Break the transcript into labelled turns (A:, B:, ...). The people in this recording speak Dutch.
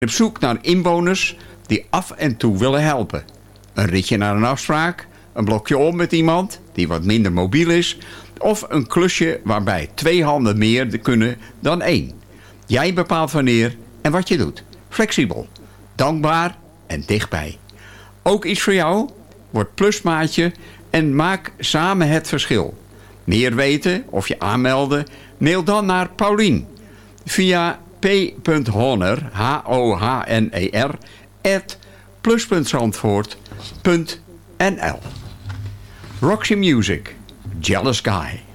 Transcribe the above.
A: Op zoek naar inwoners die af en toe willen helpen. Een ritje naar een afspraak, een blokje om met iemand die wat minder mobiel is, of een klusje waarbij 2 handen meer kunnen dan 1. Jij bepaalt wanneer en wat je doet. Flexibel, dankbaar en dichtbij. Ook iets voor jou? Word plusmaatje en maak samen het verschil. Meer weten of je aanmelden? Mail dan naar Paulien via p.honner, H-O-H-N-E-R, @plus.zandvoort.nl. Roxy Music, Jealous Guy.